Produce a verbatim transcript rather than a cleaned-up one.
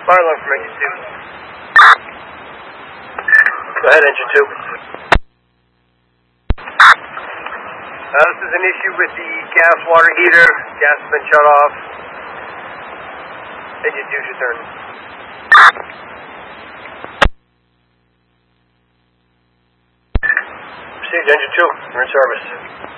Fire alarm from engine two. Go ahead, engine two. Uh, this is an issue with the gas water heater. Gas has been shut off. Engine two should turn. Received, engine two. We're in service.